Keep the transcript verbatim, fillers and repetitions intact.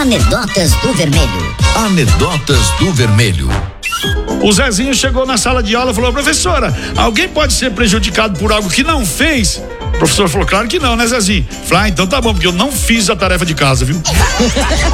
Anedotas do Vermelho. Anedotas do Vermelho. O Zezinho chegou na sala de aula e falou: professora, alguém pode ser prejudicado por algo que não fez? O professor falou: claro que não, né, Zezinho? Falei: ah, então tá bom, porque eu não fiz a tarefa de casa, viu?